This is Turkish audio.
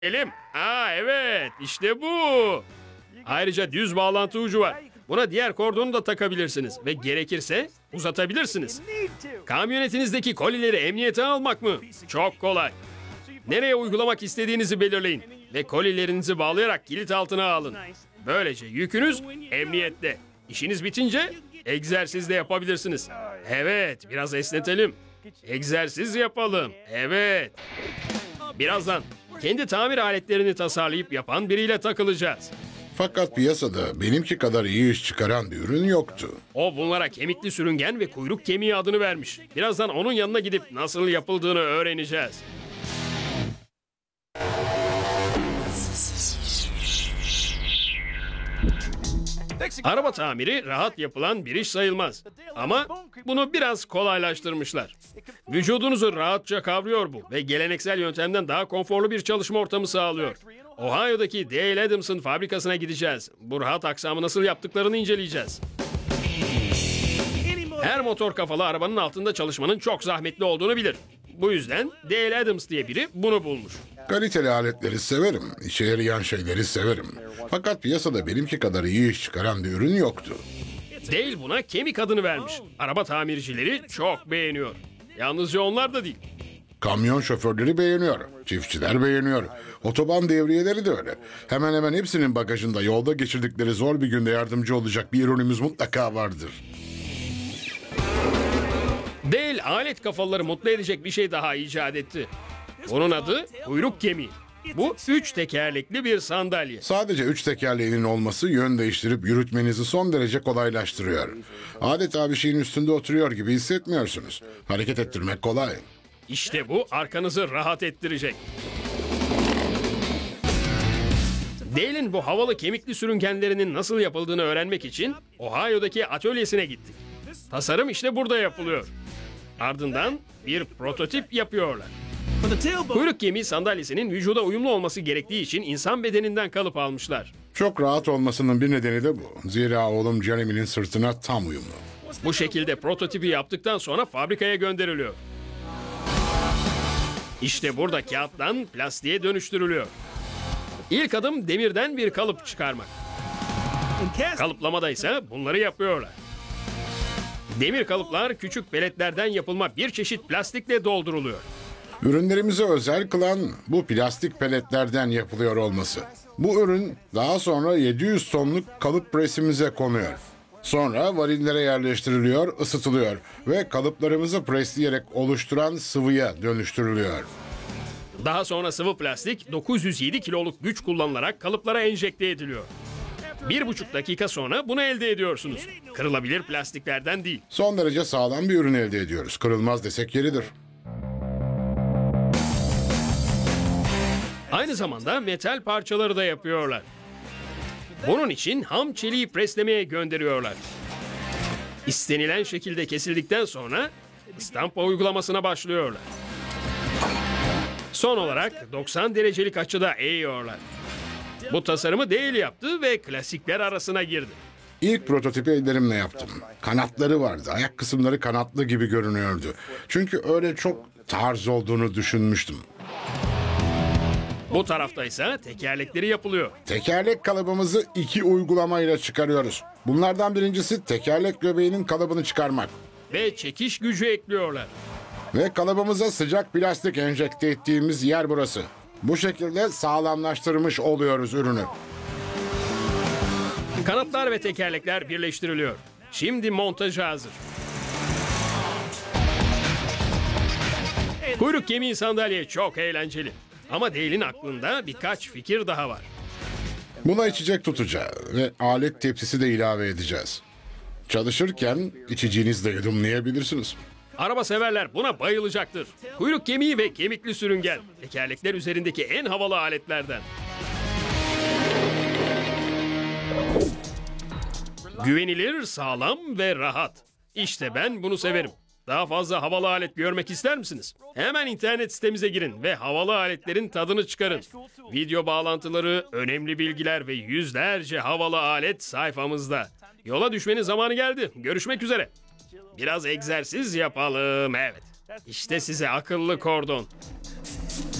Elim. Evet, işte bu. Ayrıca düz bağlantı ucu var. Buna diğer kordonu da takabilirsiniz ve gerekirse uzatabilirsiniz. Kamyonetinizdeki kolileri emniyete almak mı? Çok kolay. Nereye uygulamak istediğinizi belirleyin ve kolilerinizi bağlayarak kilit altına alın. Böylece yükünüz emniyette. İşiniz bitince egzersiz de yapabilirsiniz. Evet, biraz esnetelim. Egzersiz yapalım. Evet. Birazdan kendi tamir aletlerini tasarlayıp yapan biriyle takılacağız. Fakat piyasada benimki kadar iyi iş çıkaran bir ürün yoktu. O bunlara kemikli sürüngen ve kuyruk kemiği adını vermiş. Birazdan onun yanına gidip nasıl yapıldığını öğreneceğiz. Araba tamiri rahat yapılan bir iş sayılmaz. Ama bunu biraz kolaylaştırmışlar. Vücudunuzu rahatça kavruyor bu ve geleneksel yöntemden daha konforlu bir çalışma ortamı sağlıyor. Ohio'daki Dale Adams'ın fabrikasına gideceğiz. Bu rahat aksamı nasıl yaptıklarını inceleyeceğiz. Her motor kafalı arabanın altında çalışmanın çok zahmetli olduğunu bilir. Bu yüzden Dale Adams diye biri bunu bulmuş. Kaliteli aletleri severim, işe yarayan şeyleri severim. Fakat piyasada benimki kadar iyi iş çıkaran bir ürün yoktu. Dale buna kemik adını vermiş. Araba tamircileri çok beğeniyor. Yalnızca onlar da değil. Kamyon şoförleri beğeniyor, çiftçiler beğeniyor. Otoban devriyeleri de öyle. Hemen hemen hepsinin bagajında yolda geçirdikleri zor bir günde yardımcı olacak bir ürünümüz mutlaka vardır. Dale alet kafaları mutlu edecek bir şey daha icat etti. Onun adı kuyruk kemiği. Bu 3 tekerlekli bir sandalye. Sadece 3 tekerleğinin olması yön değiştirip yürütmenizi son derece kolaylaştırıyor. Adeta bir şeyin üstünde oturuyor gibi hissetmiyorsunuz. Hareket ettirmek kolay. İşte bu arkanızı rahat ettirecek. Dale'in bu havalı kemikli sürüngenlerinin nasıl yapıldığını öğrenmek için Ohio'daki atölyesine gittik. Tasarım işte burada yapılıyor. Ardından bir prototip yapıyorlar. Kuyruk kemiği sandalyesinin vücuda uyumlu olması gerektiği için insan bedeninden kalıp almışlar. Çok rahat olmasının bir nedeni de bu. Zira oğlum Jeremy'nin sırtına tam uyumlu. Bu şekilde prototipi yaptıktan sonra fabrikaya gönderiliyor. İşte burada kağıttan plastiğe dönüştürülüyor. İlk adım demirden bir kalıp çıkarmak. Kalıplamada ise bunları yapıyorlar. Demir kalıplar küçük peletlerden yapılma bir çeşit plastikle dolduruluyor. Ürünlerimizi özel kılan bu plastik peletlerden yapılıyor olması. Bu ürün daha sonra 700 tonluk kalıp presimize konuyor. Sonra varillere yerleştiriliyor, ısıtılıyor ve kalıplarımızı presleyerek oluşturan sıvıya dönüştürülüyor. Daha sonra sıvı plastik 907 kiloluk güç kullanılarak kalıplara enjekte ediliyor. 1,5 dakika sonra bunu elde ediyorsunuz. Kırılabilir plastiklerden değil. Son derece sağlam bir ürün elde ediyoruz. Kırılmaz desek yeridir. Aynı zamanda metal parçaları da yapıyorlar. Bunun için ham çeliği preslemeye gönderiyorlar. İstenilen şekilde kesildikten sonra istampa uygulamasına başlıyorlar. Son olarak 90 derecelik açıda eğiyorlar. Bu tasarımı Dale yaptı ve klasikler arasına girdi. İlk prototipi ellerimle yaptım. Kanatları vardı. Ayak kısımları kanatlı gibi görünüyordu. Çünkü öyle çok tarz olduğunu düşünmüştüm. Bu tarafta ise tekerlekleri yapılıyor. Tekerlek kalıbımızı 2 uygulamayla çıkarıyoruz. Bunlardan birincisi tekerlek göbeğinin kalıbını çıkarmak. Ve çekiş gücü ekliyorlar. Ve kalıbımıza sıcak plastik enjekte ettiğimiz yer burası. Bu şekilde sağlamlaştırmış oluyoruz ürünü. Kanatlar ve tekerlekler birleştiriliyor. Şimdi montaja hazır. Kuyruk kemiği sandalye çok eğlenceli. Ama Dale'in aklında birkaç fikir daha var. Buna içecek tutacağı ve alet tepsisi de ilave edeceğiz. Çalışırken içeceğinizi de yudumlayabilirsiniz. Araba severler buna bayılacaktır. Kuyruk kemiği ve kemikli sürüngen. Tekerlekler üzerindeki en havalı aletlerden. Güvenilir, sağlam ve rahat. İşte ben bunu severim. Daha fazla havalı alet görmek ister misiniz? Hemen internet sitemize girin ve havalı aletlerin tadını çıkarın. Video bağlantıları, önemli bilgiler ve yüzlerce havalı alet sayfamızda. Yola düşmenin zamanı geldi. Görüşmek üzere. Biraz egzersiz yapalım. Evet. İşte size akıllı kordon.